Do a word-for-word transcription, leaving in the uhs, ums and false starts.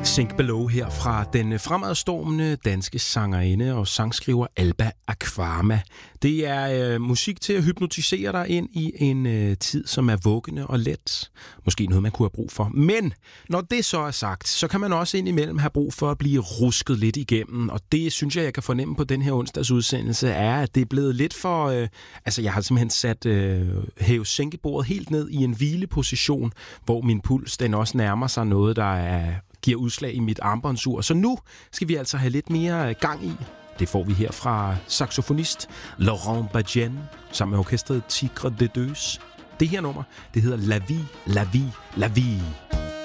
Sink Below her fra den fremadstormende danske sangerinde og sangskriver Alba Akvama. Det er øh, musik til at hypnotisere dig ind i en øh, tid, som er vuggende og let. Måske noget, man kunne have brug for. Men når det så er sagt, så kan man også indimellem have brug for at blive rusket lidt igennem. Og det synes jeg, jeg kan fornemme på den her onsdags udsendelse, er, at det er blevet lidt for... Øh, altså, jeg har simpelthen sat øh, hæve-sænkebordet helt ned i en hvileposition, hvor min puls den også nærmer sig noget, der er... giver udslag i mit armbåndsur. Så nu skal vi altså have lidt mere gang i. Det får vi her fra saxofonist Laurent Badjen, sammen med orkestret Tigre de Deux. Det her nummer, det hedder La Vie, La Vie, La Vie.